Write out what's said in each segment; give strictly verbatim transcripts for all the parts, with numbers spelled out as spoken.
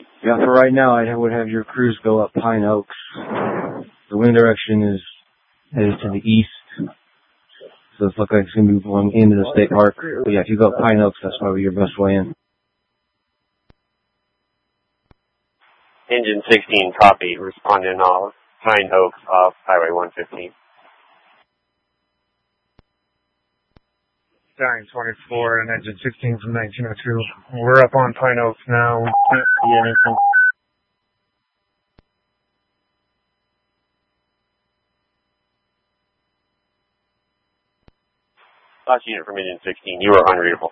Yeah, for right now, I would have your crews go up Pine Oaks. The wind direction is headed to the east, so it's looking like it's going to be going into the state park. But yeah, if you go up Pine Oaks, that's probably your best way in. Engine sixteen, copy. Responding off Pine Oaks off Highway one fifteen. Stallion twenty-four and engine sixteen from nineteen oh two. We're up on Pine Oaks now. We can't see anything. Last unit from engine sixteen, you are unreadable.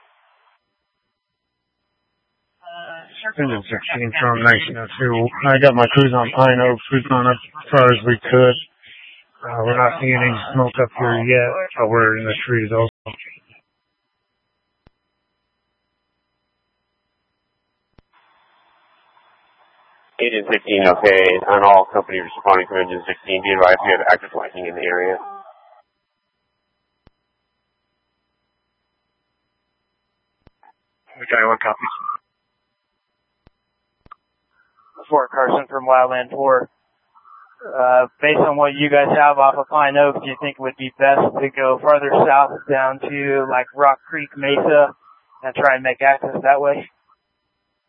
Engine sixteen from nineteen oh two. I got my crews on Pine Oaks. We've gone up as far as we could. Uh, we're not seeing any smoke up here yet, but we're in the trees also. Engine sixteen, okay. On all companies responding from engine sixteen, be advised we have active lightning in the area. Okay, what copies? Fort Carson from Wildland four. Uh, based on what you guys have off of Pine Oak, do you think it would be best to go farther south down to like Rock Creek Mesa and try and make access that way?